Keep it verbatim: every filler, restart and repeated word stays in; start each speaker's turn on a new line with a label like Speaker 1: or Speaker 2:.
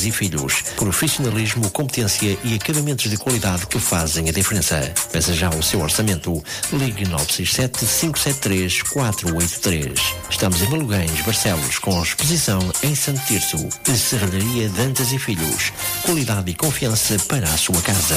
Speaker 1: Dantas e Filhos. Profissionalismo, competência e acabamentos de qualidade que fazem a diferença. Peça já o seu orçamento. Ligue nove seis sete, cinco sete três, quatro oito três. Estamos em Maluguens, Barcelos, com exposição em Santo Tirso. Serralharia Dantas e Filhos. Qualidade e confiança para a sua casa.